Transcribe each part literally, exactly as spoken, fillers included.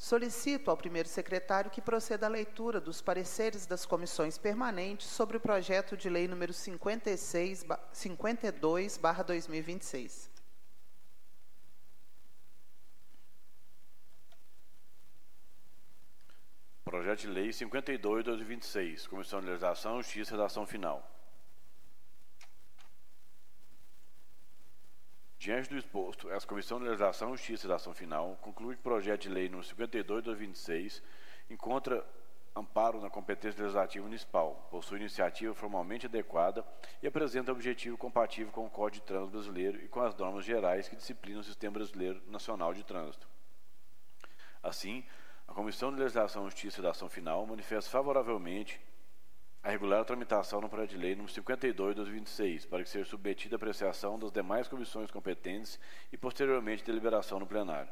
Solicito ao primeiro secretário que proceda à leitura dos pareceres das comissões permanentes sobre o projeto de lei número cinquenta e seis, cinquenta e dois barra dois mil e vinte e seis. Projeto de lei cinquenta e dois, dois mil e vinte e seis. Comissão de Legislação, Justiça e Redação Final. Diante do exposto, essa Comissão de Legislação, Justiça e Redação Final conclui que o projeto de lei número cinquenta e dois, dois mil e vinte e seis encontra amparo na competência legislativa municipal, possui iniciativa formalmente adequada e apresenta objetivo compatível com o Código de Trânsito Brasileiro e com as normas gerais que disciplinam o Sistema Brasileiro Nacional de Trânsito. Assim, a Comissão de Legislação, Justiça e Redação Final manifesta favoravelmente a regular tramitação no projeto de lei número cinquenta e dois, dois mil e vinte e seis, para que seja submetida à apreciação das demais comissões competentes e, posteriormente, deliberação no plenário.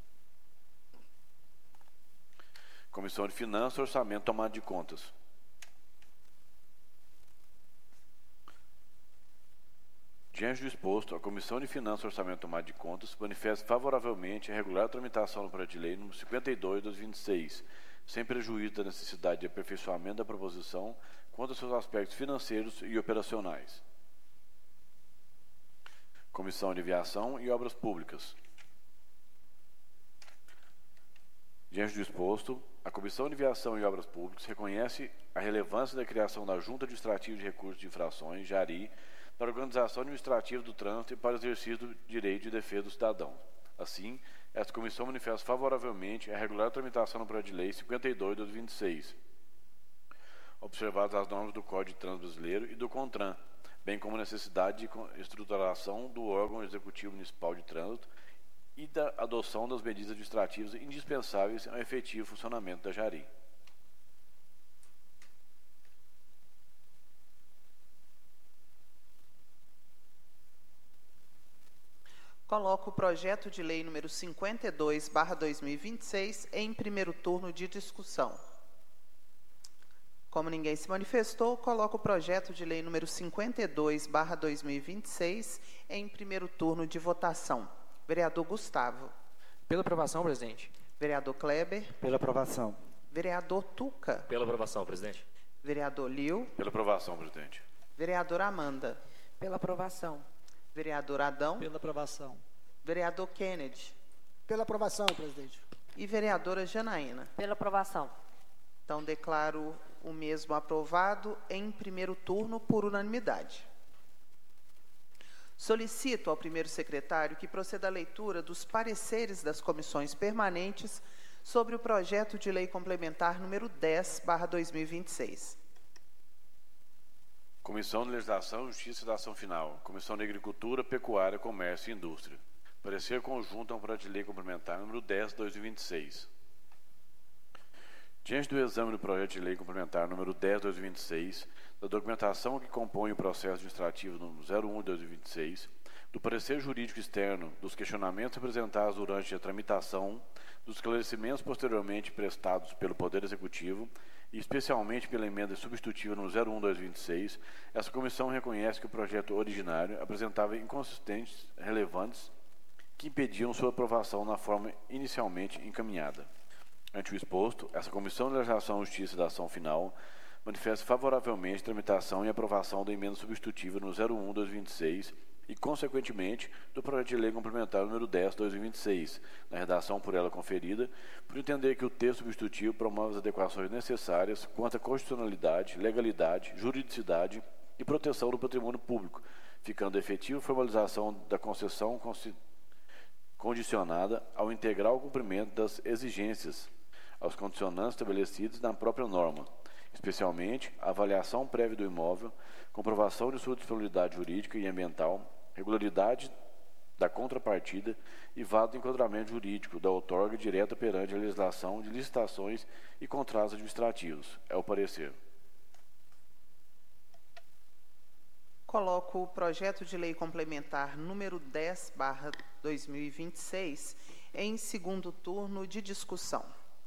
Comissão de Finanças, Orçamento e Tomada de Contas. Diante do exposto, a Comissão de Finanças, Orçamento e Tomada de Contas manifesta favoravelmente a regular tramitação no projeto de lei número cinquenta e dois, dois mil e vinte e seis, sem prejuízo da necessidade de aperfeiçoamento da proposição quanto aos seus aspectos financeiros e operacionais. Comissão de Viação e Obras Públicas. Diante do exposto, a Comissão de Viação e Obras Públicas reconhece a relevância da criação da Junta Administrativa de Recursos de Infrações, JARI, para a organização administrativa do trânsito e para o exercício do direito de defesa do cidadão. Assim, esta comissão manifesta favoravelmente a regular tramitação no projeto de lei cinquenta e dois, dois mil e vinte e seis, observadas as normas do Código de Trânsito Brasileiro e do CONTRAN, bem como a necessidade de estruturação do órgão executivo municipal de trânsito e da adoção das medidas administrativas indispensáveis ao efetivo funcionamento da JARI. Coloco o projeto de lei número cinquenta e dois barra dois mil e vinte e seis em primeiro turno de discussão. Como ninguém se manifestou, coloco o projeto de lei número cinquenta e dois barra dois mil e vinte e seis em primeiro turno de votação. Vereador Gustavo. Pela aprovação, presidente. Vereador Kleber. Pela aprovação. Vereador Tuca. Pela aprovação, presidente. Vereador Liu. Pela aprovação, presidente. Vereadora Amanda. Pela aprovação. Vereador Adão. Pela aprovação. Vereador Kennedy. Pela aprovação, presidente. E vereadora Janaína. Pela aprovação. Então, declaro o mesmo aprovado em primeiro turno por unanimidade. Solicito ao primeiro secretário que proceda à leitura dos pareceres das comissões permanentes sobre o projeto de lei complementar número dez barra dois mil e vinte e seis. Comissão de Legislação, Justiça e Redação Final. Comissão de Agricultura, Pecuária, Comércio e Indústria. Parecer conjunto ao projeto de lei complementar número dez, dois mil e vinte e seis. Diante do exame do projeto de lei complementar número dez, dois mil e vinte e seis, da documentação que compõe o processo administrativo número zero um, dois mil e vinte e seis, do parecer jurídico externo, dos questionamentos apresentados durante a tramitação, dos esclarecimentos posteriormente prestados pelo Poder Executivo e especialmente pela emenda substitutiva número zero um, dois mil e vinte e seis, essa comissão reconhece que o projeto originário apresentava inconsistências relevantes que impediam sua aprovação na forma inicialmente encaminhada. Ante o exposto, essa Comissão de Legislação, Justiça e Redação Final manifesta favoravelmente a tramitação e aprovação da emenda substitutiva no zero um, dois mil e vinte e seis e, consequentemente, do projeto de lei complementar número dez, dois mil e vinte e seis, na redação por ela conferida, por entender que o texto substitutivo promove as adequações necessárias quanto à constitucionalidade, legalidade, juridicidade e proteção do patrimônio público, ficando efetiva a formalização da concessão condicionada ao integral cumprimento das exigências aos condicionantes estabelecidos na própria norma, especialmente a avaliação prévia do imóvel, comprovação de sua disponibilidade jurídica e ambiental, regularidade da contrapartida e vado do enquadramento jurídico da outorga direta perante a legislação de licitações e contratos administrativos. É o parecer. Coloco o projeto de lei complementar número dez barra dois mil e vinte e seis em segundo turno de discussão.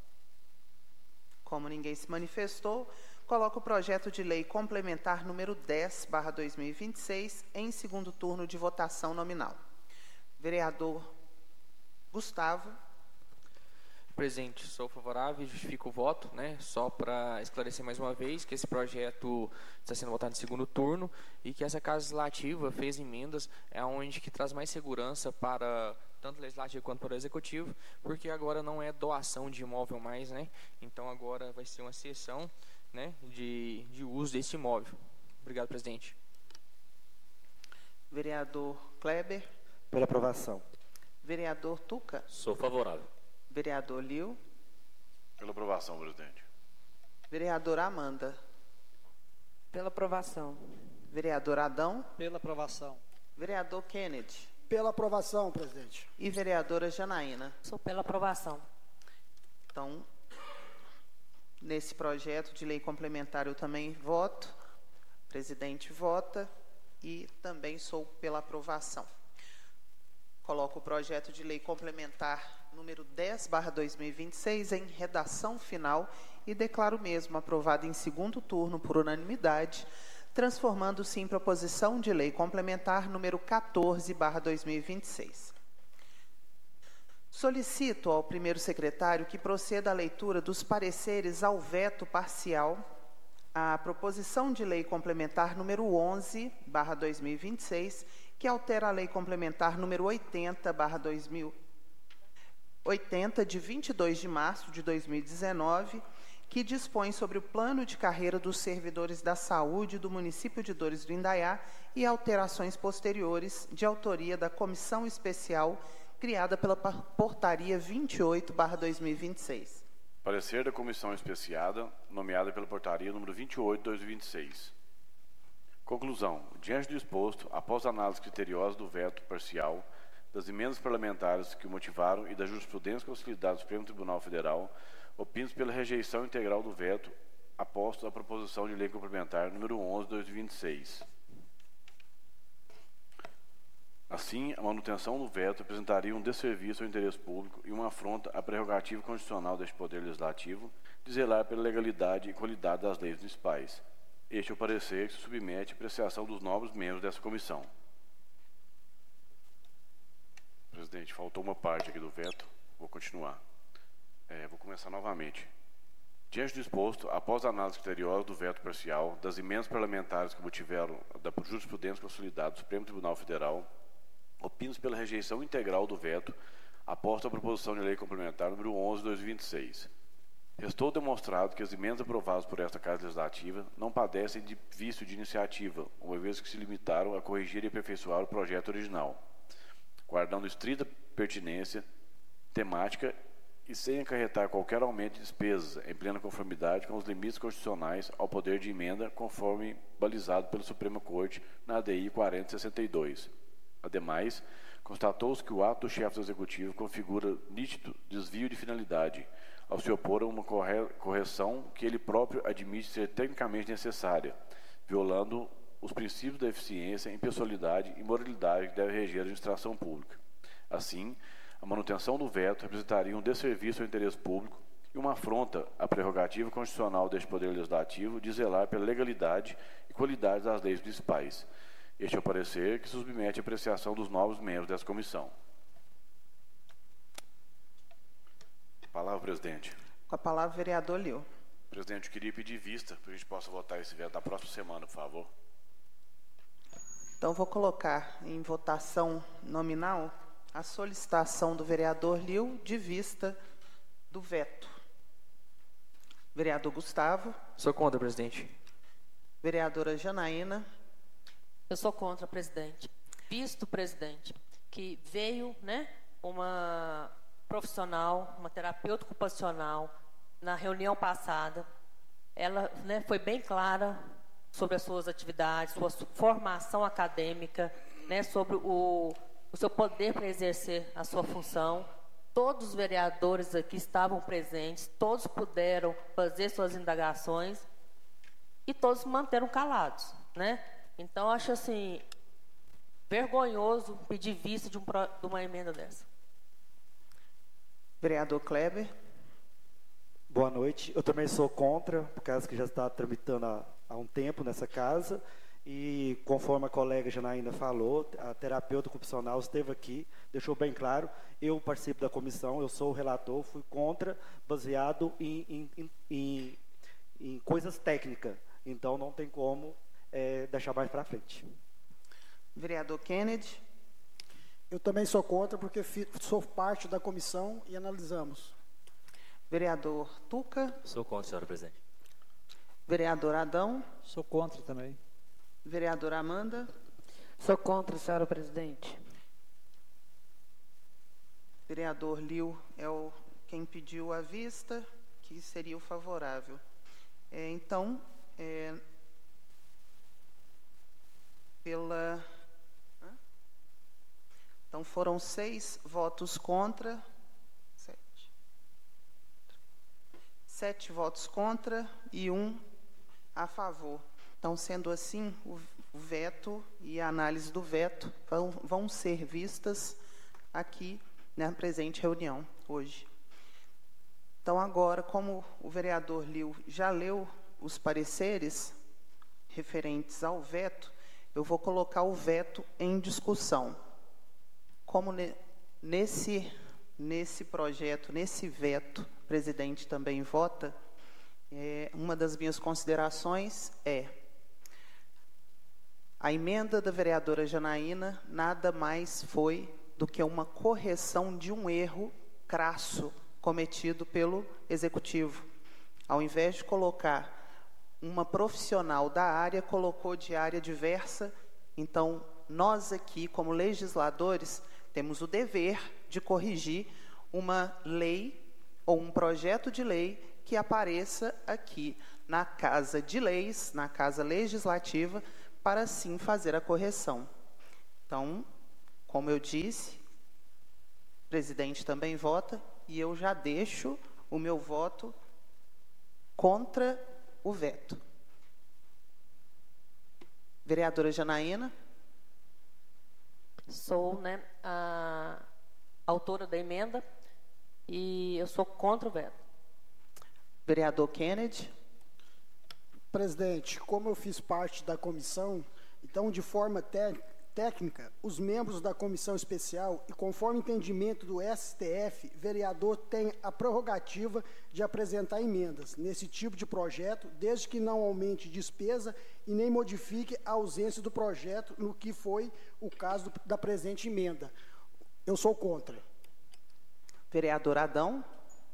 Como ninguém se manifestou, coloco o projeto de lei complementar número dez barra dois mil e vinte e seis em segundo turno de votação nominal. Vereador Gustavo. Presidente, sou favorável e justifico o voto, né? Só para esclarecer mais uma vez que esse projeto está sendo votado em segundo turno e que essa Casa Legislativa fez emendas é onde que traz mais segurança para tanto o Legislativo quanto para o Executivo, porque agora não é doação de imóvel mais, né? Então agora vai ser uma cessão, né, de, de uso desse imóvel. Obrigado, presidente. Vereador Kleber. Pela aprovação. Vereador Tuca. Sou favorável. Vereador Liu. Pela aprovação, presidente. Vereadora Amanda. Pela aprovação. Vereador Adão. Pela aprovação. Vereador Kennedy. Pela aprovação, presidente. E vereadora Janaína. Sou pela aprovação. Então, nesse projeto de lei complementar eu também voto. O presidente vota e também sou pela aprovação. Coloco o projeto de lei complementar número dez barra dois mil e vinte e seis em redação final e declaro o mesmo aprovado em segundo turno por unanimidade, transformando-se em proposição de lei complementar número quatorze barra dois mil e vinte e seis. Solicito ao primeiro secretário que proceda à leitura dos pareceres ao veto parcial à proposição de lei complementar número onze barra dois mil e vinte e seis, que altera a lei complementar número oitenta barra dois mil oitenta, de vinte e dois de março de dois mil e dezenove, que dispõe sobre o plano de carreira dos servidores da saúde do município de Dores do Indaiá e alterações posteriores de autoria da Comissão Especial criada pela Portaria vinte e oito barra dois mil e vinte e seis. Parecer da Comissão Especiada, nomeada pela Portaria número vinte e oito barra dois mil e vinte e seis. Conclusão. Diante do exposto, após análise criteriosa do veto parcial, das emendas parlamentares que o motivaram e da jurisprudência consolidada do Supremo Tribunal Federal, opino pela rejeição integral do veto aposto à proposição de lei complementar número onze barra dois mil e vinte e seis. Assim, a manutenção do veto representaria um desserviço ao interesse público e uma afronta à prerrogativa constitucional deste Poder Legislativo de zelar pela legalidade e qualidade das leis municipais. Este é o parecer que se submete à apreciação dos novos membros dessa comissão. Presidente, faltou uma parte aqui do veto. Vou continuar. É, vou começar novamente. Diante do exposto, após a análise criteriosa do veto parcial, das emendas parlamentares que motivaram da jurisprudência consolidada do Supremo Tribunal Federal, opino pela rejeição integral do veto, aposto a proposição de lei complementar número onze barra dois mil e vinte e seis. Restou demonstrado que as emendas aprovadas por esta Casa Legislativa não padecem de vício de iniciativa, uma vez que se limitaram a corrigir e aperfeiçoar o projeto original, guardando estrita pertinência temática e sem acarretar qualquer aumento de despesas, em plena conformidade com os limites constitucionais ao poder de emenda, conforme balizado pela Suprema Corte na A D I quarenta sessenta e dois. Ademais, constatou-se que o ato do chefe do Executivo configura nítido desvio de finalidade, ao se opor a uma correção que ele próprio admite ser tecnicamente necessária, violando os princípios da eficiência, impessoalidade e moralidade que devem reger a administração pública. Assim, a manutenção do veto representaria um desserviço ao interesse público e uma afronta à prerrogativa constitucional deste Poder Legislativo de zelar pela legalidade e qualidade das leis municipais. Este é o parecer que se submete à apreciação dos novos membros dessa comissão. Palavra, presidente. Com a palavra, vereador Liu. Presidente, eu queria pedir vista para a gente possa votar esse veto na próxima semana, por favor. Então, vou colocar em votação nominal a solicitação do vereador Liu de vista do veto. Vereador Gustavo. Sou contra, presidente. Vereadora Janaína. Eu sou contra, presidente. Visto, presidente, que veio, né, uma profissional, uma terapeuta ocupacional, na reunião passada, ela, né, foi bem clara sobre as suas atividades, sua formação acadêmica, né, sobre o, o seu poder para exercer a sua função. Todos os vereadores aqui estavam presentes, todos puderam fazer suas indagações e todos se manteram calados, né? Então, eu acho assim, vergonhoso pedir vista de, um, de uma emenda dessa. Vereador Kleber. Boa noite. Eu também sou contra, por causa que já está tramitando há, há um tempo nessa casa. E conforme a colega Janaína falou, a terapeuta ocupacional esteve aqui, deixou bem claro, eu participo da comissão, eu sou o relator, fui contra, baseado em, em, em, em, em coisas técnicas. Então, não tem como é, deixar mais para frente. Vereador Kennedy. Eu também sou contra, porque fi, sou parte da comissão e analisamos. Vereador Tuca. Sou contra, senhora presidente. Vereador Adão. Sou contra também. Vereadora Amanda. Sou contra, senhora presidente. Vereador Liu é o, quem pediu a vista, que seria o favorável. É, então, é, pela... Hã? Então, foram seis votos contra, sete. Sete votos contra e um a favor. Então, sendo assim, o veto e a análise do veto vão, vão ser vistas aqui na presente reunião, hoje. Então, agora, como o vereador Liu já leu os pareceres referentes ao veto, eu vou colocar o veto em discussão. Como ne, nesse, nesse projeto, nesse veto, o presidente também vota, é, uma das minhas considerações é: a emenda da vereadora Janaína nada mais foi do que uma correção de um erro crasso cometido pelo Executivo. Ao invés de colocar uma profissional da área, colocou de área diversa. Então, nós aqui, como legisladores, temos o dever de corrigir uma lei ou um projeto de lei que apareça aqui na Casa de Leis, na Casa Legislativa, para sim fazer a correção. Então, como eu disse, o presidente também vota e eu já deixo o meu voto contra o veto. Vereadora Janaína. Sou, né, a autora da emenda e eu sou contra o veto. Vereador Kennedy. Presidente, como eu fiz parte da comissão, então, de forma te- técnica, os membros da comissão especial e conforme entendimento do S T F, vereador tem a prerrogativa de apresentar emendas nesse tipo de projeto, desde que não aumente despesa e nem modifique a ausência do projeto, no que foi o caso do, da presente emenda. Eu sou contra. Vereador Adão.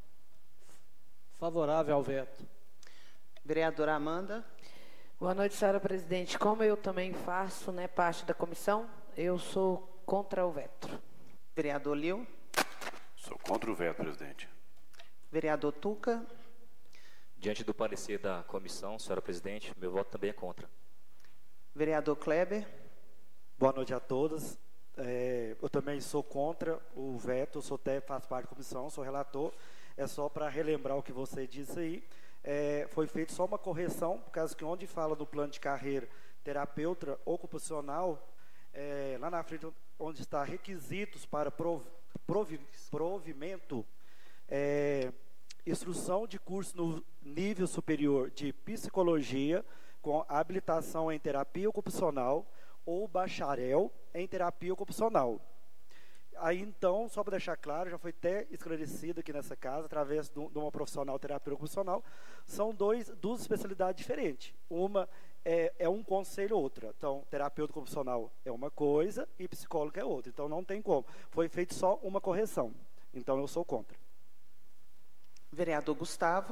Favorável ao veto. Vereadora Amanda. Boa noite, senhora presidente. Como eu também faço, né, parte da comissão, eu sou contra o veto. Vereador Liu. Sou contra o veto, presidente. Vereador Tuca. Diante do parecer da comissão, senhora presidente, meu voto também é contra. Vereador Kleber. Boa noite a todos. É, eu também sou contra o veto, eu sou até, faço parte da comissão, sou relator. É só para relembrar o que você disse aí. É, foi feita só uma correção, por causa que onde fala do plano de carreira terapeuta ocupacional, é, lá na frente onde está requisitos para prov, provi, provimento, é, instrução de curso no nível superior de psicologia com habilitação em terapia ocupacional ou bacharel em terapia ocupacional. Aí, então, só para deixar claro, já foi até esclarecido aqui nessa casa, através de uma profissional terapeuta ocupacional, são dois, duas especialidades diferentes. Uma é, é um conselho, outra. Então, terapeuta ocupacional é uma coisa e psicólogo é outra. Então, não tem como. Foi feita só uma correção. Então, eu sou contra. Vereador Gustavo.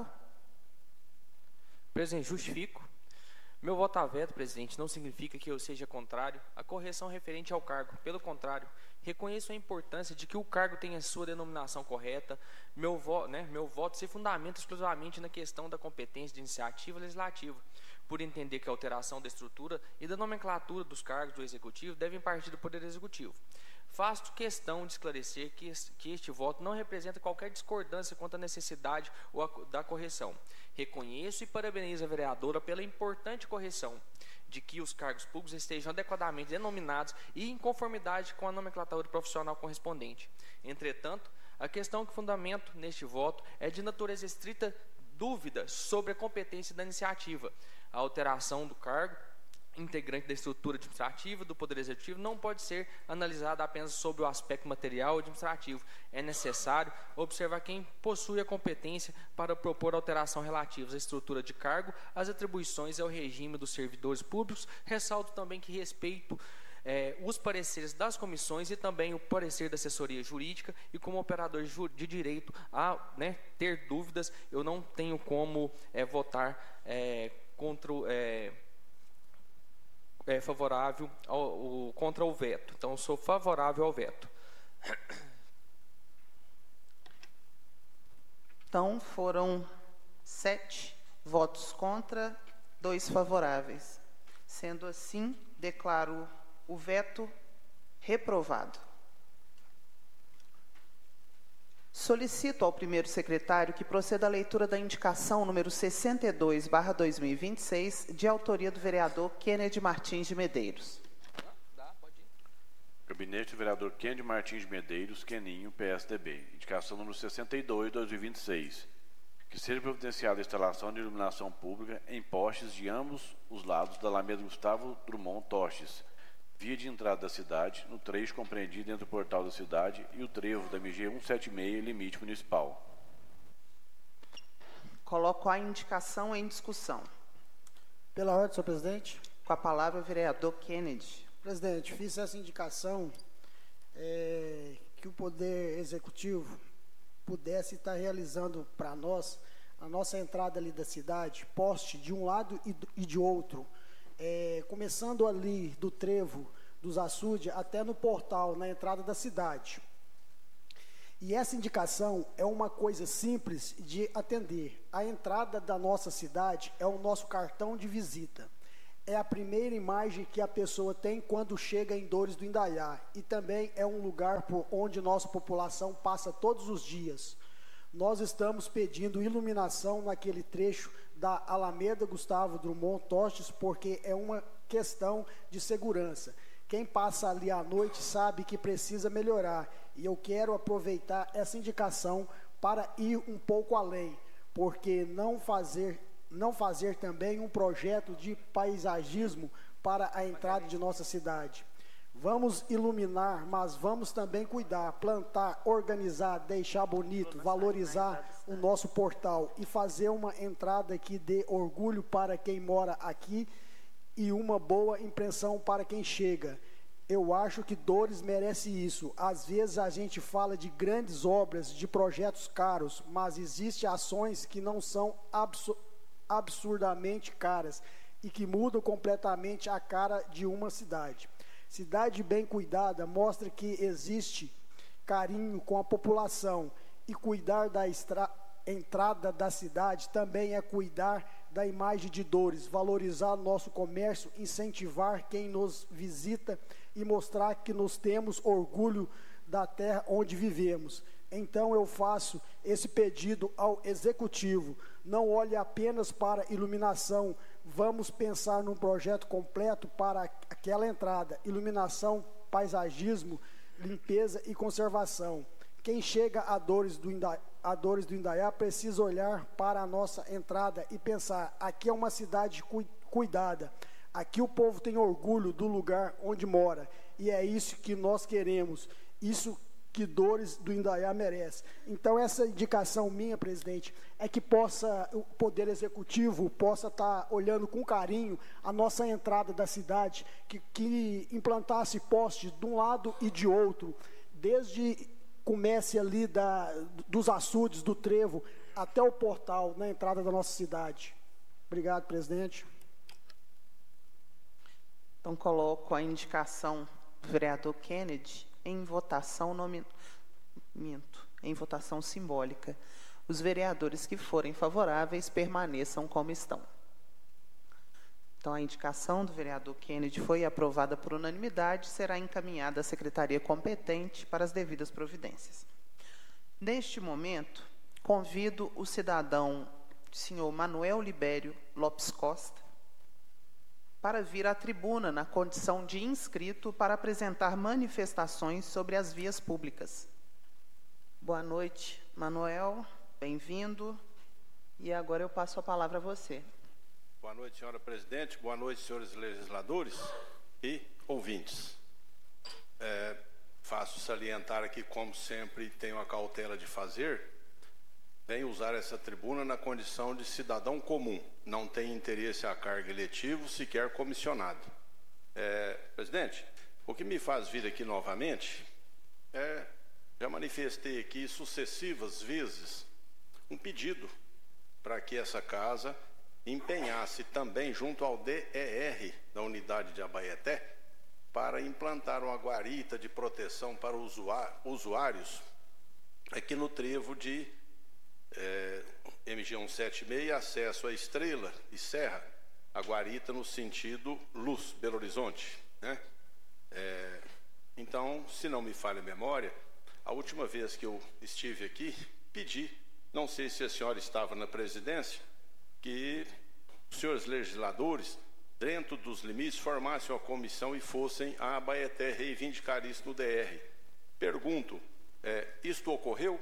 Presidente, justifico. Meu voto a veto, presidente, não significa que eu seja contrário à correção referente ao cargo. Pelo contrário, reconheço a importância de que o cargo tenha sua denominação correta. Meu, vo, né, meu voto se fundamenta exclusivamente na questão da competência de iniciativa legislativa, por entender que a alteração da estrutura e da nomenclatura dos cargos do Executivo devem partir do Poder Executivo. Faço questão de esclarecer que este, que este voto não representa qualquer discordância quanto à necessidade ou a, da correção. Reconheço e parabenizo a vereadora pela importante correção de que os cargos públicos estejam adequadamente denominados e em conformidade com a nomenclatura profissional correspondente. Entretanto, a questão que fundamento neste voto é de natureza estrita dúvida sobre a competência da iniciativa. A alteração do cargo integrante da estrutura administrativa do Poder Executivo não pode ser analisada apenas sob o aspecto material administrativo. É necessário observar quem possui a competência para propor alteração relativas à estrutura de cargo, às atribuições e ao regime dos servidores públicos. Ressalto também que respeito eh, os pareceres das comissões e também o parecer da assessoria jurídica, e como operador de direito a né, ter dúvidas, eu não tenho como eh, votar eh, contra o... Eh, É favorável ao, o, contra o veto. Então, eu sou favorável ao veto. Então, foram sete votos contra, dois favoráveis. Sendo assim, declaro o veto reprovado. Solicito ao primeiro secretário que proceda à leitura da indicação número sessenta e dois barra dois mil e vinte e seis, de autoria do vereador Kennedy Martins de Medeiros. Gabinete do vereador Kennedy Martins de Medeiros, Keninho, P S D B. Indicação número sessenta e dois barra dois mil e vinte e seis. Que seja providenciada a instalação de iluminação pública em postes de ambos os lados da Alameda Gustavo Drummond Tostes, via de entrada da cidade, no trecho compreendido entre o portal da cidade e o trevo da M G cento e setenta e seis, limite municipal. Coloco a indicação em discussão. Pela ordem, senhor presidente. Com a palavra, o vereador Kennedy. Presidente, fiz essa indicação é, que o Poder Executivo pudesse estar realizando para nós a nossa entrada ali da cidade, poste de um lado e de outro, É, começando ali do trevo dos açudes até no portal, na entrada da cidade. E essa indicação é uma coisa simples de atender. A entrada da nossa cidade é o nosso cartão de visita. É a primeira imagem que a pessoa tem quando chega em Dores do Indaiá. E também é um lugar por onde nossa população passa todos os dias. Nós estamos pedindo iluminação naquele trecho da Alameda Gustavo Drummond Tostes, porque é uma questão de segurança. Quem passa ali à noite sabe que precisa melhorar, e eu quero aproveitar essa indicação para ir um pouco além, porque não fazer, não fazer também um projeto de paisagismo para a entrada de nossa cidade. Vamos iluminar, mas vamos também cuidar, plantar, organizar, deixar bonito, valorizar o nosso portal e fazer uma entrada que dê orgulho para quem mora aqui e uma boa impressão para quem chega. Eu acho que Dores merece isso. Às vezes a gente fala de grandes obras, de projetos caros, mas existem ações que não são absur- absurdamente caras e que mudam completamente a cara de uma cidade. Cidade bem cuidada mostra que existe carinho com a população, e cuidar da estra- entrada da cidade também é cuidar da imagem de Dores, valorizar nosso comércio, incentivar quem nos visita e mostrar que nós temos orgulho da terra onde vivemos. Então eu faço esse pedido ao Executivo: não olhe apenas para iluminação, vamos pensar num projeto completo para aquela entrada: iluminação, paisagismo, limpeza e conservação. Quem chega a Dores do Indaiá, a Dores do Indaiá precisa olhar para a nossa entrada e pensar: aqui é uma cidade cu- cuidada, aqui o povo tem orgulho do lugar onde mora, e é isso que nós queremos, isso que Dores do Indaiá merece. Então, essa indicação minha, presidente, é que possa, o Poder Executivo possa estar olhando com carinho a nossa entrada da cidade, que, que implantasse postes de um lado e de outro, desde comece ali da, dos açudes, do trevo, até o portal, na entrada da nossa cidade. Obrigado, presidente. Então, coloco a indicação do vereador Kennedy em votação nomi- minto, em votação simbólica. Os vereadores que forem favoráveis permaneçam como estão. Então, a indicação do vereador Kennedy foi aprovada por unanimidade e será encaminhada à secretaria competente para as devidas providências. Neste momento, convido o cidadão senhor Manuel Libério Lopes Costa para vir à tribuna na condição de inscrito para apresentar manifestações sobre as vias públicas. Boa noite, Manuel, bem-vindo. E agora eu passo a palavra a você. Boa noite, senhora presidente. Boa noite, senhores legisladores e ouvintes. É, faço salientar aqui, como sempre tenho a cautela de fazer, venho usar essa tribuna na condição de cidadão comum. Não tem interesse a cargo eletivo, sequer comissionado. É, presidente, o que me faz vir aqui novamente é, já manifestei aqui sucessivas vezes um pedido para que essa casa empenhasse também junto ao D E R da unidade de Abaeté para implantar uma guarita de proteção para os usuários aqui no trevo de é, M G cento e setenta e seis, acesso a Estrela e Serra, a guarita no sentido Luz, Belo Horizonte, né? É, então, se não me falha a memória, a última vez que eu estive aqui, pedi, não sei se a senhora estava na presidência, que os senhores legisladores, dentro dos limites, formassem uma comissão e fossem a Abaeté reivindicar isso no D R. Pergunto, é, isto ocorreu?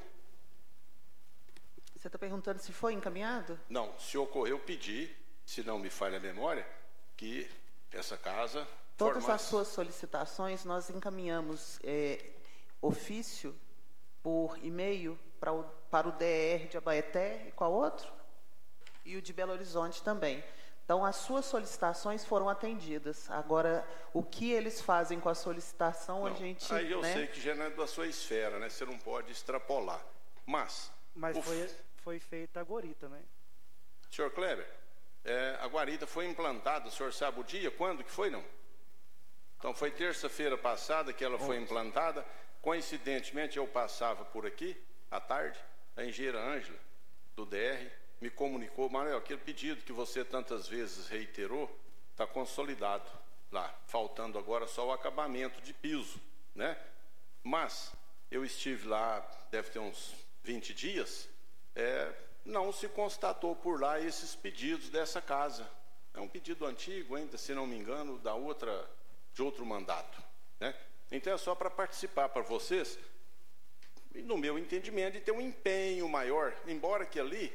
Você está perguntando se foi encaminhado? Não, se ocorreu, pedi, se não me falha a memória, que essa casa... Todas formasse... as suas solicitações nós encaminhamos é, ofício por e-mail para o, para o D E R de Abaeté e qual outro? E o de Belo Horizonte também. Então, as suas solicitações foram atendidas. Agora, o que eles fazem com a solicitação, não, a gente... Aí eu né? sei que já não é da sua esfera, né? Você não pode extrapolar. Mas... Mas o... foi, foi feita a guarita, né? Senhor Kleber, é, a guarita foi implantada, o senhor sabe o dia? Quando que foi, não? Então, foi terça-feira passada que ela foi implantada. Coincidentemente, eu passava por aqui, à tarde, a engenheira Ângela, do D R, me comunicou, Manuel, aquele pedido que você tantas vezes reiterou, está consolidado lá, faltando agora só o acabamento de piso, né? Mas, eu estive lá, deve ter uns vinte dias, é, não se constatou por lá esses pedidos dessa casa. É um pedido antigo ainda, se não me engano, da outra, de outro mandato, né? Então é só para participar para vocês, e no meu entendimento, de ter um empenho maior, embora que ali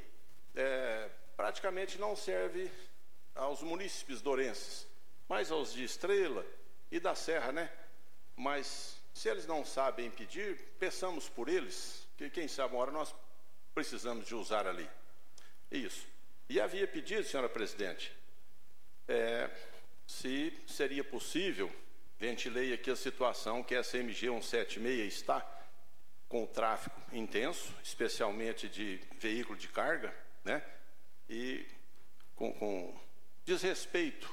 é, praticamente não serve aos munícipes dourenses, mas aos de Estrela e da Serra, né? Mas se eles não sabem pedir, peçamos por eles, que quem sabe uma hora nós precisamos de usar ali. Isso. E havia pedido, senhora presidente, é, se seria possível, ventilei aqui a situação que essa M G cento e setenta e seis está com o tráfego intenso, especialmente de veículo de carga, né? E com, com desrespeito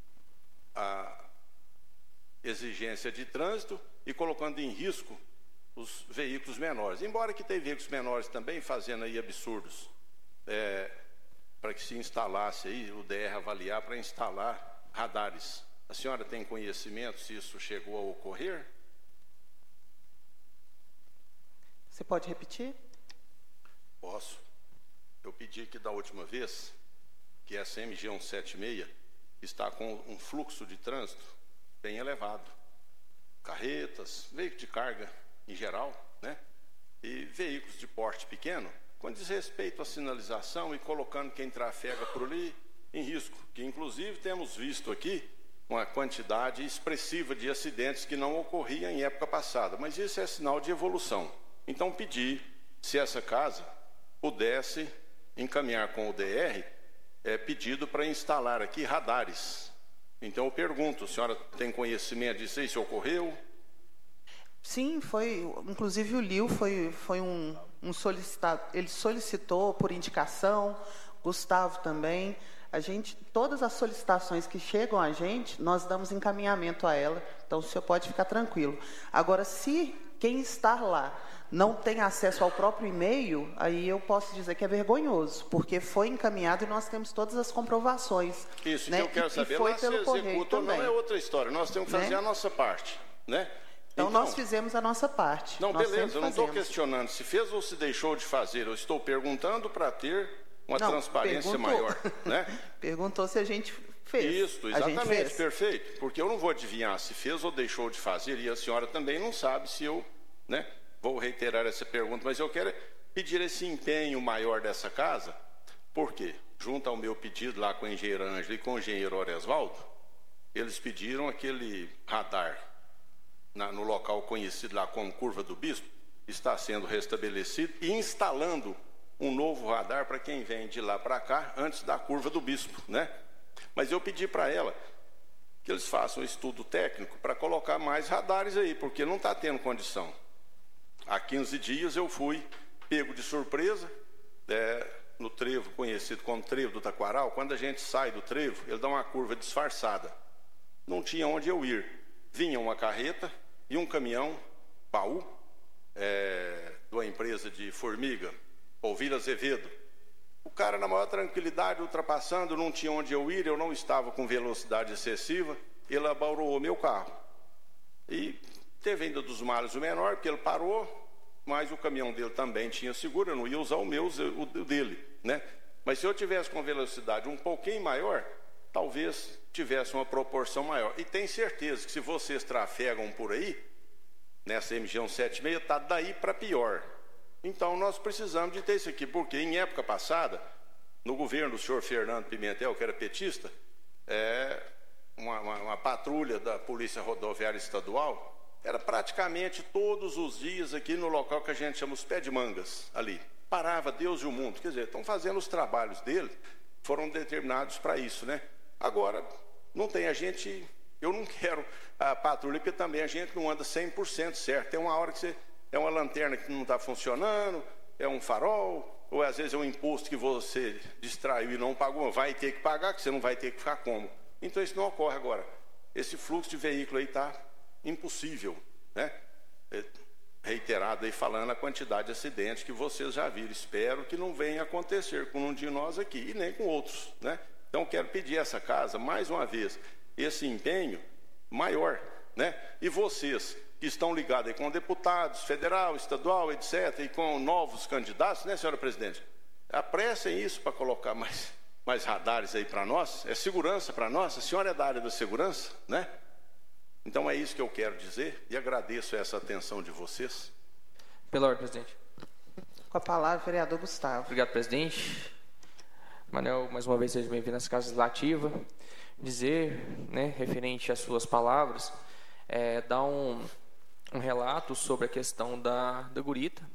à exigência de trânsito e colocando em risco os veículos menores. Embora que tem veículos menores também fazendo aí absurdos, é, para que se instalasse aí, o D R avaliar para instalar radares. A senhora tem conhecimento se isso chegou a ocorrer? Você pode repetir? Posso. Eu pedi que da última vez, que essa M G cento e setenta e seis está com um fluxo de trânsito bem elevado. Carretas, veículos de carga em geral, né? E veículos de porte pequeno, com desrespeito à sinalização e colocando quem trafega por ali em risco. Que inclusive temos visto aqui uma quantidade expressiva de acidentes que não ocorriam em época passada. Mas isso é sinal de evolução. Então pedi se essa casa pudesse encaminhar com o D R é, pedido para instalar aqui radares. Então eu pergunto, a senhora tem conhecimento disso aí, se ocorreu? Sim, foi, inclusive o Lio foi, foi um, um solicitado, ele solicitou por indicação, Gustavo também. A gente, todas as solicitações que chegam a gente, nós damos encaminhamento a ela, então o senhor pode ficar tranquilo. Agora, se quem está lá não tem acesso ao próprio e-mail, aí eu posso dizer que é vergonhoso, porque foi encaminhado e nós temos todas as comprovações. Isso, né? que eu quero e, saber, e foi lá pelo se correio executa ou não também. é outra história, nós temos que fazer, né, a nossa parte, né? Então, então nós fizemos a nossa parte. Não, nós beleza, eu não estou fazemos. questionando se fez ou se deixou de fazer, eu estou perguntando para ter uma não, transparência perguntou. maior, né? Perguntou se a gente fez. Isso, a exatamente, gente fez. perfeito, porque eu não vou adivinhar se fez ou deixou de fazer, e a senhora também não sabe se eu, né, vou reiterar essa pergunta, mas eu quero pedir esse empenho maior dessa casa, por quê? junto ao meu pedido lá com o engenheiro Ângelo e com o engenheiro Oresvaldo, eles pediram aquele radar na, no local conhecido lá como Curva do Bispo, está sendo restabelecido e instalando um novo radar para quem vem de lá para cá, antes da Curva do Bispo, né? Mas eu pedi para ela que eles façam um estudo técnico para colocar mais radares aí, porque não está tendo condição. Há quinze dias eu fui pego de surpresa, é, no trevo conhecido como Trevo do Taquaral. Quando a gente sai do trevo, ele dá uma curva disfarçada. Não tinha onde eu ir. Vinha uma carreta e um caminhão, baú, é, de uma empresa de formiga, Polvilha Azevedo. O cara, na maior tranquilidade, ultrapassando, não tinha onde eu ir, eu não estava com velocidade excessiva, ele abaurou meu carro. E teve ainda dos males o menor, porque ele parou, mas o caminhão dele também tinha seguro, eu não ia usar o meu, o dele, né? Mas se eu tivesse com velocidade um pouquinho maior, talvez tivesse uma proporção maior. E tenho certeza que se vocês trafegam por aí, nessa M G cento e setenta e seis, está daí para pior. Então nós precisamos de ter isso aqui, porque em época passada, no governo do senhor Fernando Pimentel, que era petista, é, uma, uma, uma patrulha da Polícia Rodoviária Estadual, era praticamente todos os dias aqui no local que a gente chama os pé de mangas, ali. Parava Deus e o mundo, quer dizer, estão fazendo os trabalhos deles, foram determinados para isso, né? Agora, não tem a gente, eu não quero a patrulha, porque também a gente não anda cem por cento certo. Tem uma hora que você, é uma lanterna que não está funcionando, é um farol, ou às vezes é um imposto que você distraiu e não pagou, vai ter que pagar, que você não vai ter que ficar como. Então isso não ocorre agora. Esse fluxo de veículo aí está impossível, né? É reiterado aí falando a quantidade de acidentes que vocês já viram. Espero que não venha acontecer com um de nós aqui e nem com outros, né? Então quero pedir a essa casa, mais uma vez, esse empenho maior, né? E vocês que estão ligados aí com deputados, federal, estadual, etcétera, e com novos candidatos, né, senhora presidente? Apressem isso para colocar mais, mais radares aí para nós. É segurança para nós. A senhora é da área da segurança, né? Então é isso que eu quero dizer e agradeço essa atenção de vocês. Pela ordem, presidente. Com a palavra, vereador Gustavo. Obrigado, presidente. Manel, mais uma vez, seja bem-vindo às Casa Legislativa. Dizer, né, referente às suas palavras, é, dar um, um relato sobre a questão da, da gurita,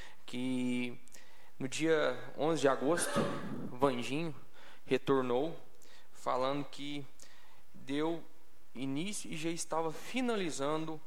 que no dia onze de agosto, Vanginho retornou falando que deu início e já estava finalizando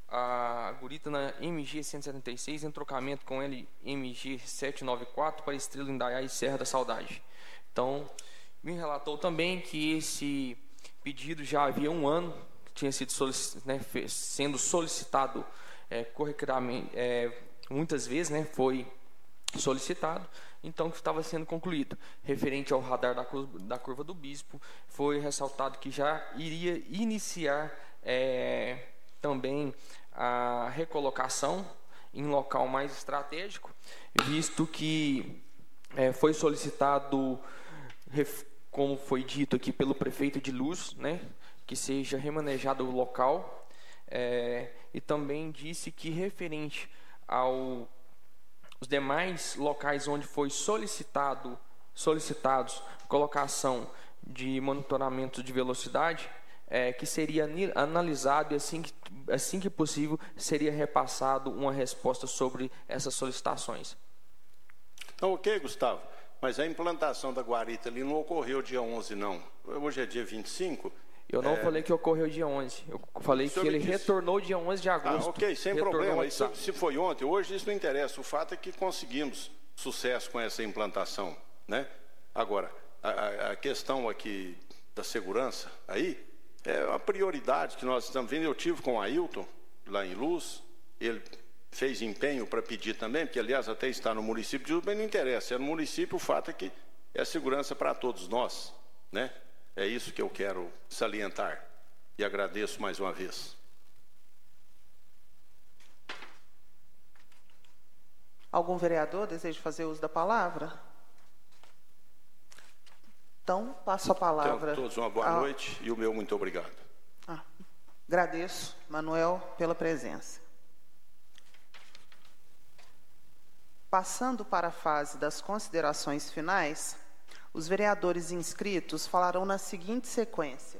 a gurita na M G cento e setenta e seis em trocamento com L M G setecentos e noventa e quatro para Estrela Indaiá e Serra da Saudade. Então, me relatou também que esse pedido já havia um ano que tinha sido solic- né, sendo solicitado é, corriqueiramente, é, muitas vezes, né, foi solicitado, então que estava sendo concluído. Referente ao radar da curva, da curva do Bispo, foi ressaltado que já iria iniciar é, também a recolocação em local mais estratégico, visto que é, foi solicitado, como foi dito aqui pelo prefeito de Luz, né, que seja remanejado o local, é, e também disse que referente ao os demais locais onde foi solicitado, solicitados colocação de monitoramento de velocidade, é, que seria analisado e assim que, assim que possível seria repassado uma resposta sobre essas solicitações. Então, ok, Gustavo, mas a implantação da guarita ali não ocorreu dia onze, não. Hoje é dia vinte e cinco. Eu não é... falei que ocorreu dia onze. Eu falei que ele disse... retornou dia onze de agosto. Ah, ok, sem retornou problema. Isso, se foi ontem, hoje isso não interessa. O fato é que conseguimos sucesso com essa implantação, né? Agora, a, a questão aqui da segurança aí é a prioridade que nós estamos vendo. Eu tive com o Ailton, lá em Luz, ele fez empenho para pedir também, porque aliás até está no município de Luz, mas não interessa. É no município, o fato é que é segurança para todos nós, né? É isso que eu quero salientar e agradeço mais uma vez. Algum vereador deseja fazer uso da palavra? Então, passo a palavra. Tenham todos uma boa a... noite e o meu muito obrigado. Ah, agradeço, Manuel, pela presença. Passando para a fase das considerações finais, Os vereadores inscritos falarão na seguinte sequência: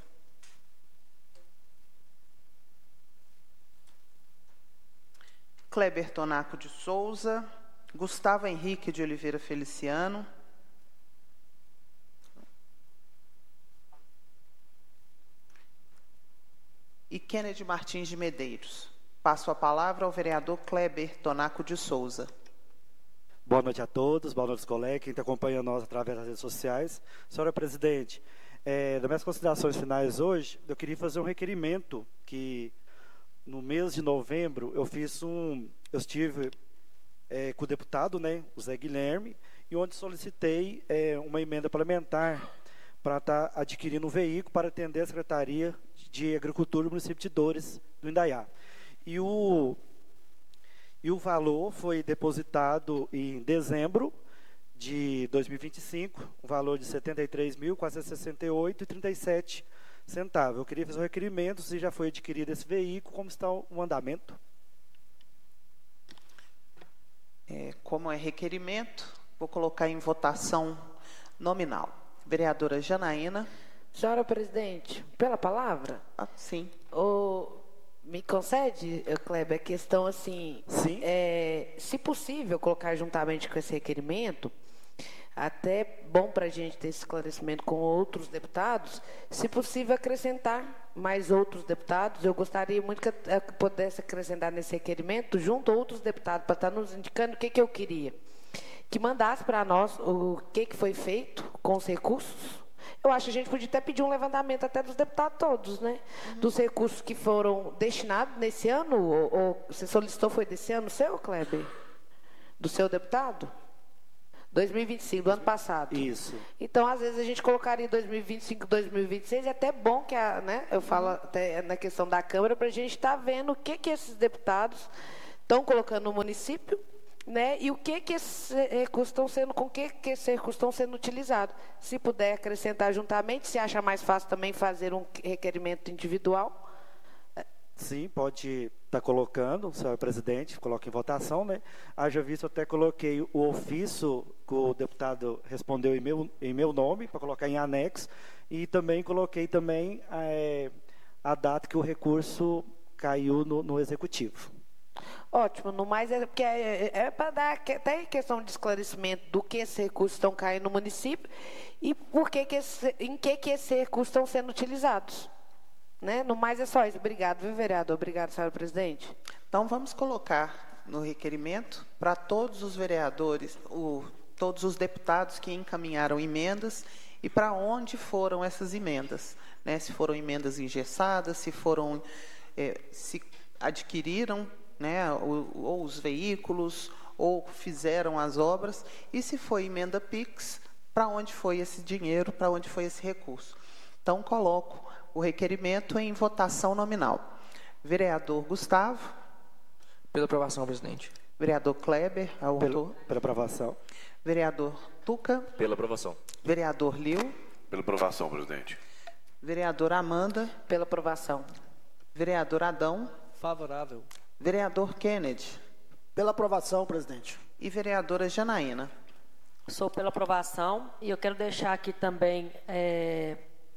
Kleber Tonaco de Souza, Gustavo Henrique de Oliveira Feliciano, e Kennedy Martins de Medeiros. Passo a palavra ao vereador Kleber Tonaco de Souza. Boa noite a todos, boa noite aos colegas, quem está acompanhando nós através das redes sociais. Senhora Presidente, é, das minhas considerações finais hoje, eu queria fazer um requerimento que no mês de novembro eu fiz um, eu estive é, com o deputado, né, o Zé Guilherme, e onde solicitei é, uma emenda parlamentar para estar tá adquirindo um veículo para atender a Secretaria de Agricultura do município de Dores, do Indaiá. E o, e o valor foi depositado em dezembro de dois mil e vinte e cinco, um valor de setenta e três mil, quatrocentos e sessenta e oito reais e trinta e sete centavos. Eu queria fazer um requerimento se já foi adquirido esse veículo, como está o andamento. É, como é requerimento, vou colocar em votação nominal. Vereadora Janaína. Senhora Presidente, pela palavra? Ah, sim. O, me concede, Kleber, a questão assim, sim. É, se possível, colocar juntamente com esse requerimento, até bom para a gente ter esse esclarecimento com outros deputados, se possível acrescentar mais outros deputados. Eu gostaria muito que eu pudesse acrescentar nesse requerimento, junto a outros deputados, para estar nos indicando o que, que eu queria. Que mandasse para nós o que, que foi feito com os recursos. Eu acho que a gente podia até pedir um levantamento até dos deputados todos, né? Uhum. Dos recursos que foram destinados nesse ano, ou, ou você solicitou, foi desse ano seu, Kleber? Do seu deputado? dois mil e vinte e cinco, do ano passado. Isso. Então, às vezes, a gente colocaria dois mil e vinte e cinco, dois mil e vinte e seis, é até bom que, a, né, eu falo uhum. até na questão da Câmara, para a gente estar tá vendo o que, que esses deputados estão colocando no município, né, e o que, que esses recursos estão sendo, com que, que esses recursos estão sendo utilizados. Se puder acrescentar juntamente, se acha mais fácil também fazer um requerimento individual. Sim, pode estar tá colocando, senhor presidente, coloca em votação, né? Haja visto, até coloquei o ofício que o deputado respondeu em meu, em meu nome, para colocar em anexo, e também coloquei também é, a data que o recurso caiu no, no executivo. Ótimo, no mais é porque é, é para dar até questão de esclarecimento do que esses recursos estão caindo no município e por que que esse, em que que esses recursos estão sendo utilizados. Né? No mais é só isso. Obrigado, viu, vereador? Obrigado, senhora presidente. Então, vamos colocar no requerimento para todos os vereadores, o, todos os deputados que encaminharam emendas e para onde foram essas emendas. Né? Se foram emendas engessadas, se foram, é, se adquiriram, né, ou, ou os veículos, ou fizeram as obras, e se foi emenda PIX, para onde foi esse dinheiro, para onde foi esse recurso. Então, coloco o requerimento em votação nominal. Vereador Gustavo. Pela aprovação, presidente. Vereador Kleber, autor. Pela, pela aprovação. Vereador Tuca. Pela aprovação. Vereador Liu. Pela aprovação, presidente. Vereadora Amanda. Pela aprovação. Vereador Adão. Favorável. Vereador Kennedy. Pela aprovação, presidente. E vereadora Janaína. Sou pela aprovação e eu quero deixar aqui também é,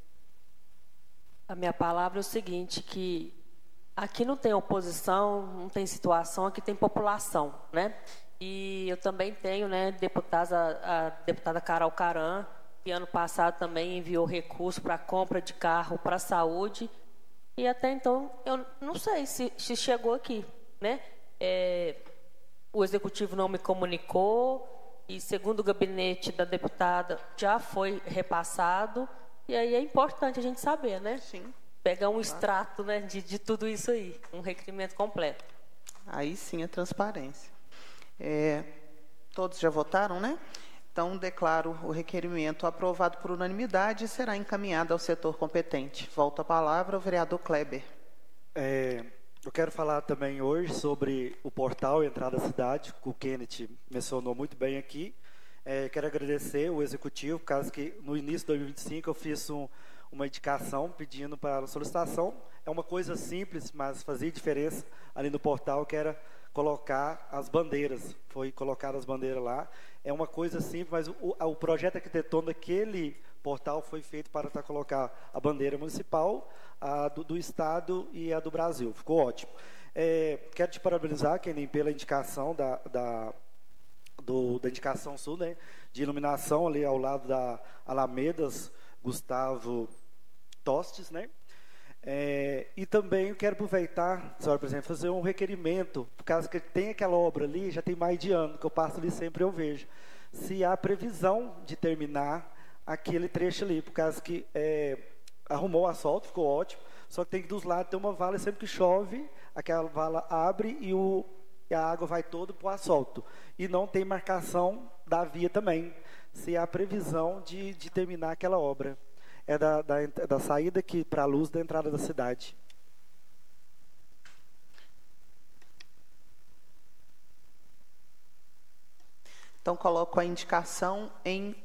a minha palavra é o seguinte, que aqui não tem oposição, não tem situação, aqui tem população, né? E eu também tenho, né, deputada, a deputada Carol Caran, que ano passado também enviou recurso para compra de carro para a saúde, e até então eu não sei se, se chegou aqui, né? É, o executivo não me comunicou, e segundo o gabinete da deputada já foi repassado, e aí é importante a gente saber, né? Sim. Pegar um extrato, né, de, de tudo isso aí, um requerimento completo. Aí sim a transparência. É, todos já votaram, né? Então, declaro o requerimento aprovado por unanimidade e será encaminhado ao setor competente. Volto a palavra ao vereador Kleber. É, eu quero falar também hoje sobre o portal Entrada da Cidade, que o Kenneth mencionou muito bem aqui. É, quero agradecer o executivo, por causa que no início de dois mil e vinte e cinco eu fiz um, uma indicação pedindo para a solicitação. É uma coisa simples, mas fazia diferença ali no portal, que era colocar as bandeiras. Foi colocado as bandeiras lá. é uma coisa simples, mas o, o projeto arquitetônico daquele portal foi feito para tá, colocar a bandeira municipal, a do, do Estado e a do Brasil. Ficou ótimo. É, quero te parabenizar, Kenin, pela indicação da, da, do, da indicação sul, né, de iluminação ali ao lado da Alamedas, Gustavo Tostes, né? É, e também eu quero aproveitar, senhora presidente, fazer um requerimento, por causa que tem aquela obra ali, já tem mais de ano, que eu passo ali sempre eu vejo, se há previsão de terminar aquele trecho ali, por causa que é, arrumou o asfalto, ficou ótimo, só que tem que dos lados ter uma vala, sempre que chove, aquela vala abre e, o, e a água vai toda para o asfalto. E não tem marcação da via também, se há previsão de, de terminar aquela obra. É da, da, da saída aqui para a luz da entrada da cidade. Então, coloco a indicação em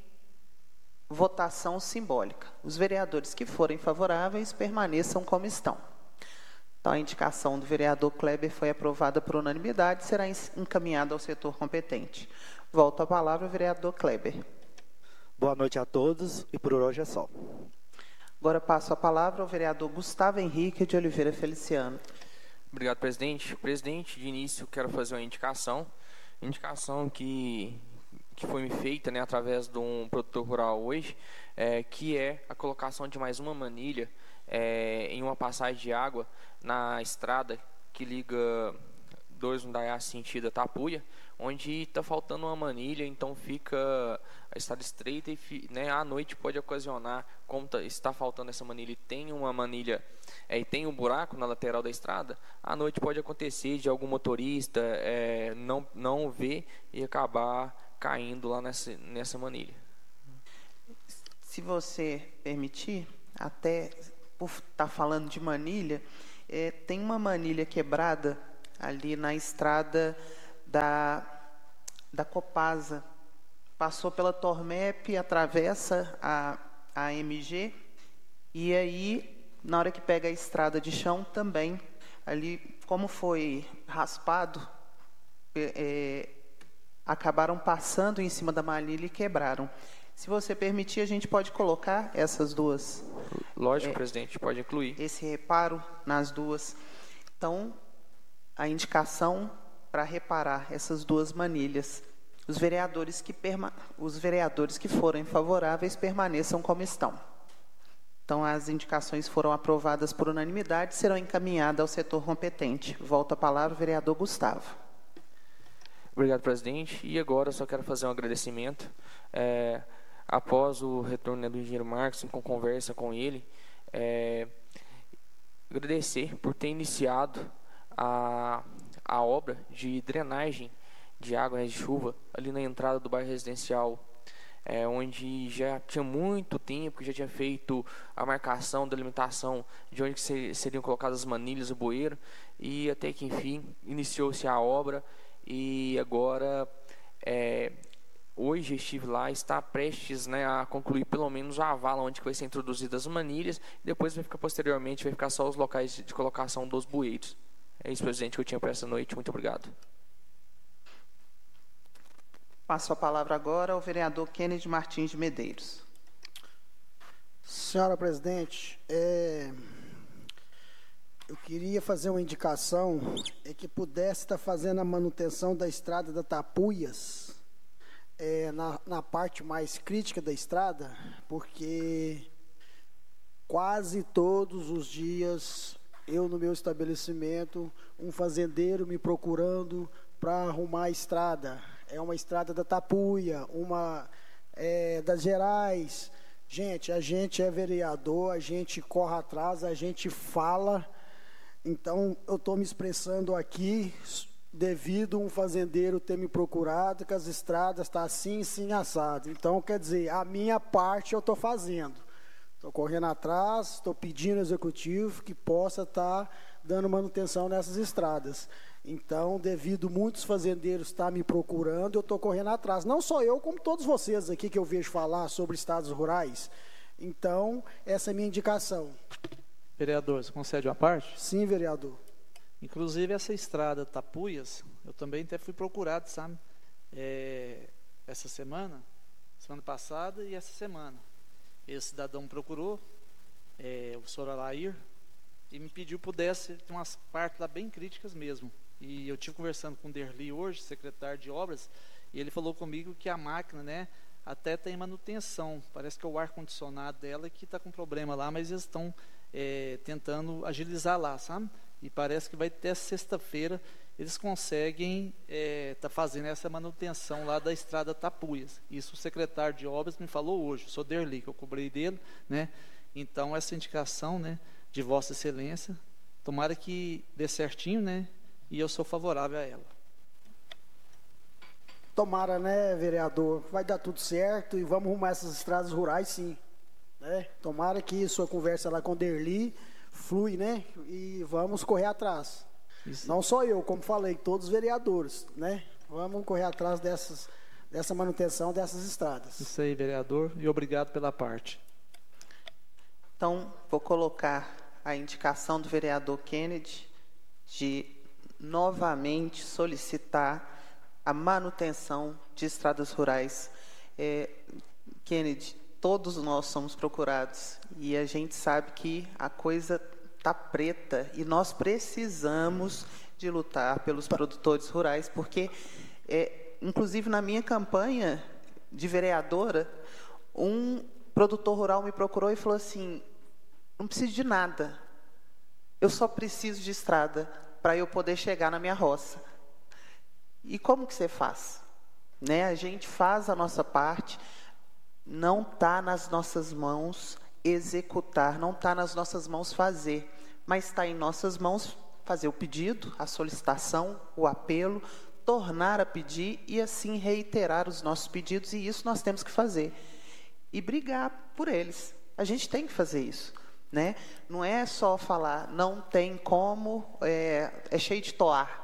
votação simbólica. Os vereadores que forem favoráveis permaneçam como estão. Então, a indicação do vereador Kleber foi aprovada por unanimidade e será encaminhada ao setor competente. Volto a palavra ao vereador Kleber. Boa noite a todos e por hoje é só. Agora passo a palavra ao vereador Gustavo Henrique de Oliveira Feliciano. Obrigado, presidente. Presidente, de início quero fazer uma indicação. Indicação que, que foi me feita, né, através de um produtor rural hoje, é, que é a colocação de mais uma manilha é, em uma passagem de água na estrada que liga dois Indaiá sentido a Tapuia, onde está faltando uma manilha, então fica a estrada estreita e, né, à noite pode ocasionar, como tá, está faltando essa manilha e tem uma manilha é, e tem um buraco na lateral da estrada, à noite pode acontecer de algum motorista é, não, não ver e acabar caindo lá nessa, nessa manilha. Se você permitir, até por estar falando de manilha, é, tem uma manilha quebrada ali na estrada da, da Copasa, passou pela Tormep, atravessa a, a M G, e aí, na hora que pega a estrada de chão, também, ali, como foi raspado, é, acabaram passando em cima da manilha e quebraram. Se você permitir, a gente pode colocar essas duas. Lógico, é, presidente, pode incluir. Esse reparo nas duas. Então, a indicação para reparar essas duas manilhas. Os vereadores que, perma... Os vereadores que forem favoráveis permaneçam como estão. Então, as indicações foram aprovadas por unanimidade e serão encaminhadas ao setor competente. Volto a palavra ao vereador Gustavo. Obrigado, presidente. E agora, só quero fazer um agradecimento. É, após o retorno, né, do engenheiro Marcos, com conversa com ele, é, agradecer por ter iniciado a, a obra de drenagem de água, né, de chuva ali na entrada do bairro residencial, é, onde já tinha muito tempo que já tinha feito a marcação da limitação de onde que ser, seriam colocadas as manilhas, o bueiro, e até que enfim iniciou-se a obra e agora é, hoje estive lá, está prestes, né, a concluir pelo menos a vala onde que vai ser introduzidas as manilhas, depois vai ficar posteriormente vai ficar só os locais de, de colocação dos bueiros. É isso, presidente, que eu tinha para essa noite. Muito obrigado. Passo a palavra agora ao vereador Kennedy Martins de Medeiros. Senhora presidente, é, eu queria fazer uma indicação é que pudesse estar fazendo a manutenção da estrada da Tapuias, é, na, na parte mais crítica da estrada, porque quase todos os dias eu no meu estabelecimento, um fazendeiro me procurando para arrumar a estrada. É uma estrada da Tapuia, uma é, das Gerais. Gente, a gente é vereador, a gente corre atrás, a gente fala. Então, eu estou me expressando aqui devido a um fazendeiro ter me procurado, que as estradas estão assim, assim, assado. Então, quer dizer, a minha parte eu estou fazendo. Estou correndo atrás, estou pedindo ao executivo que possa estar dando manutenção nessas estradas. Então, devido muitos fazendeiros estar me procurando, eu estou correndo atrás. Não só eu, como todos vocês aqui que eu vejo falar sobre estados rurais. Então, essa é a minha indicação. Vereador, você concede uma parte? Sim, vereador. Inclusive, essa estrada Tapuias, eu também até fui procurado, sabe? É, essa semana, semana passada e essa semana. Esse cidadão me procurou, é, o senhor Alair, e me pediu que pudesse, tem umas partes lá bem críticas mesmo. E eu tive conversando com o Derli hoje, secretário de obras, e ele falou comigo que a máquina, né, até tem manutenção. Parece que é o ar-condicionado dela que está com problema lá, mas eles estão é, tentando agilizar lá, sabe? E parece que vai até sexta-feira eles conseguem estar é, tá fazendo essa manutenção lá da estrada Tapuias. Isso o secretário de obras me falou hoje, o senhor Derli, que eu cobrei dele, né? Então essa indicação, né, de Vossa Excelência, tomara que dê certinho, né? E eu sou favorável a ela. Tomara, né, vereador? Vai dar tudo certo e vamos arrumar essas estradas rurais, sim. Né? Tomara que sua conversa lá com o Derli flui, né? E vamos correr atrás. Isso. Não só eu, como falei, todos os vereadores, né? Vamos correr atrás dessas, dessa manutenção dessas estradas. Isso aí, vereador, e obrigado pela parte. Então, vou colocar a indicação do vereador Kennedy de novamente solicitar a manutenção de estradas rurais. É, Kennedy, todos nós somos procurados e a gente sabe que a coisa está preta e nós precisamos de lutar pelos produtores rurais, porque, é, inclusive na minha campanha de vereadora, um produtor rural me procurou e falou assim: não preciso de nada, eu só preciso de estrada para eu poder chegar na minha roça. E como que você faz? Né? A gente faz a nossa parte, não está nas nossas mãos executar, não está nas nossas mãos fazer, mas está em nossas mãos fazer o pedido, a solicitação, o apelo, tornar a pedir e assim reiterar os nossos pedidos, e isso nós temos que fazer. E brigar por eles. A gente tem que fazer isso. Né? Não é só falar, não tem como, é, é cheio de toar.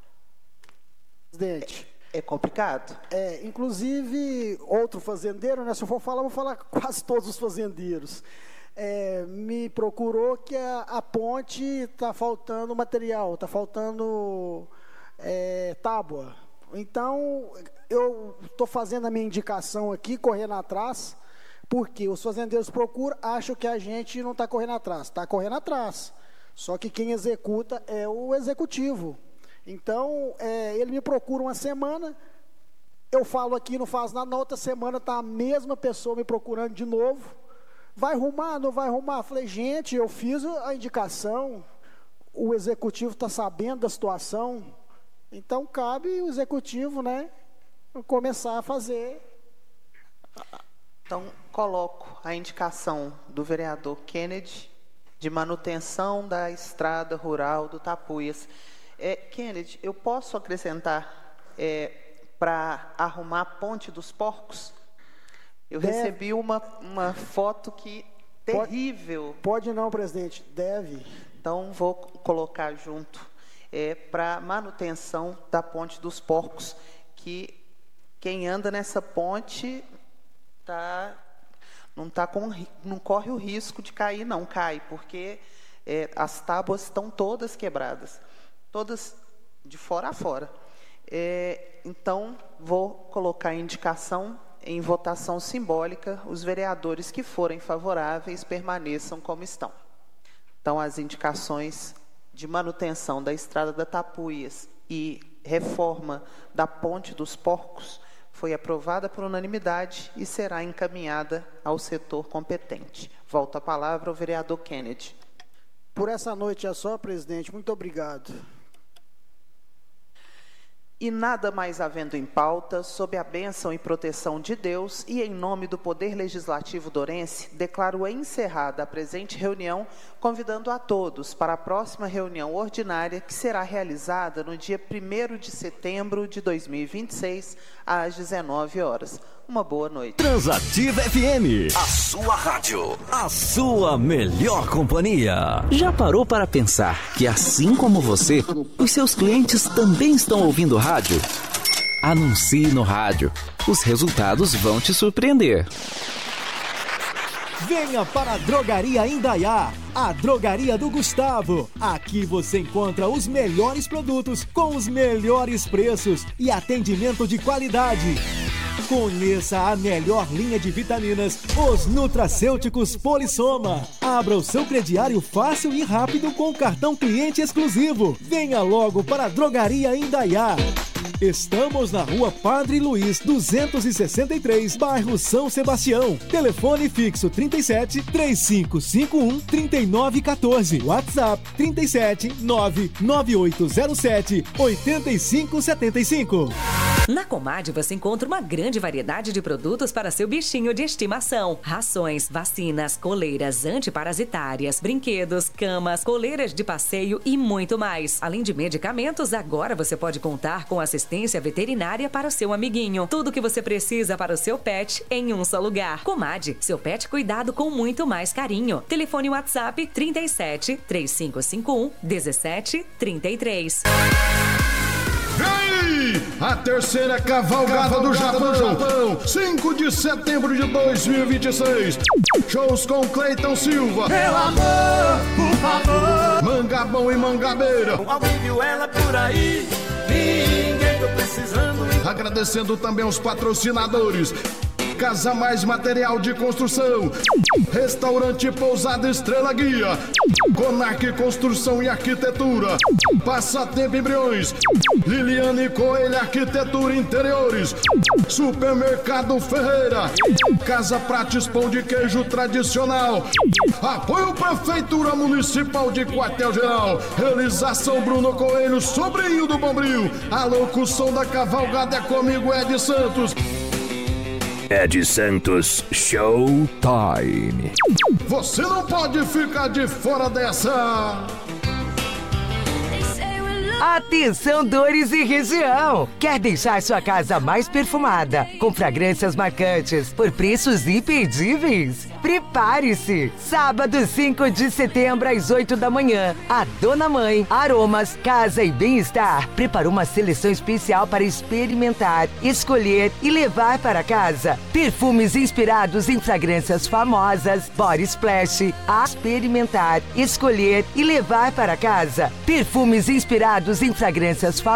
Presidente. É, é complicado. É, inclusive, outro fazendeiro, né? Se eu for falar, eu vou falar quase todos os fazendeiros. É, me procurou que a, a ponte está faltando material, está faltando é, tábua. Então, eu estou fazendo a minha indicação aqui, correndo atrás, porque os fazendeiros procuram, acham que a gente não está correndo atrás. Está correndo atrás. Só que quem executa é o executivo. Então, é, ele me procura uma semana, eu falo aqui, não faz nada, na outra semana está a mesma pessoa me procurando de novo. Vai arrumar, não vai arrumar? Falei, gente, eu fiz a indicação, o executivo está sabendo da situação, então cabe o executivo, né, começar a fazer. Então, coloco a indicação do vereador Kennedy de manutenção da estrada rural do Tapuias. É, Kennedy, eu posso acrescentar é, para arrumar a Ponte dos Porcos? Eu Deve. recebi uma, uma foto que terrível. Pode, pode não, presidente, deve. Então, vou colocar junto é, para manutenção da Ponte dos Porcos, que quem anda nessa ponte tá, não, tá com, não corre o risco de cair, não, cai, porque é, as tábuas estão todas quebradas, todas de fora a fora. É, então, vou colocar a indicação em votação simbólica. Os vereadores que forem favoráveis permaneçam como estão. Então, as indicações de manutenção da estrada da Tapuias e reforma da Ponte dos Porcos foi aprovada por unanimidade e será encaminhada ao setor competente. Volto a palavra ao vereador Kennedy. Por essa noite é só, presidente. Muito obrigado. E nada mais havendo em pauta, sob a bênção e proteção de Deus e em nome do Poder Legislativo dourense, declaro encerrada a presente reunião, convidando a todos para a próxima reunião ordinária, que será realizada no dia primeiro de setembro de dois mil e vinte e seis, às dezenove horas. Uma boa noite. Transativa F M, a sua rádio, a sua melhor companhia. Já parou para pensar que, assim como você, os seus clientes também estão ouvindo rádio? Anuncie no rádio. Os resultados vão te surpreender. Venha para a Drogaria Indaiá, a drogaria do Gustavo. Aqui você encontra os melhores produtos com os melhores preços e atendimento de qualidade. Conheça a melhor linha de vitaminas, os nutracêuticos Polissoma. Abra o seu crediário fácil e rápido com o cartão cliente exclusivo. Venha logo para a Drogaria Indaiá. Estamos na Rua Padre Luiz, duzentos e sessenta e três, bairro São Sebastião. Telefone fixo trinta e sete, três cinco cinco um, trinta e nove um quatro. WhatsApp trinta e sete, nove nove oito zero sete, oito cinco sete cinco. Na Comad você encontra uma grande variedade de produtos para seu bichinho de estimação. Rações, vacinas, coleiras antiparasitárias, brinquedos, camas, coleiras de passeio e muito mais. Além de medicamentos, agora você pode contar com assistência veterinária para o seu amiguinho. Tudo que você precisa para o seu pet em um só lugar. Comad, seu pet cuidado com muito mais carinho. Telefone WhatsApp trinta e sete, três cinco cinco um, dezessete trinta e três. Vem! A terceira cavalgada, cavalgada do, Japão, do Japão, cinco de setembro de dois mil e vinte e seis. Shows com Cleiton Silva. Meu amor, por favor. Mangabão e Mangabeira. Alguém viu ela por aí? Ninguém, tô precisando. Agradecendo também aos patrocinadores. Casa Mais Material de Construção, Restaurante Pousada Estrela Guia, Conac Construção e Arquitetura, Passatempo Embriões, Liliane Coelho Arquitetura Interiores, Supermercado Ferreira, Casa Prates Pão de Queijo Tradicional, Apoio Prefeitura Municipal de Quartel-Geral, Realização Bruno Coelho, sobrinho do Bombril, a locução da cavalgada é comigo, Ed Santos. Ed Santos Showtime. Você não pode ficar de fora dessa. Atenção, Dores e região! Quer deixar sua casa mais perfumada, com fragrâncias marcantes, por preços imperdíveis? Prepare-se! Sábado, cinco de setembro, às oito da manhã, a Dona Mãe Aromas Casa e Bem-Estar preparou uma seleção especial para experimentar, escolher e levar para casa perfumes inspirados em fragrâncias famosas, Body Splash, a experimentar, escolher e levar para casa perfumes inspirados em fragrâncias famosas.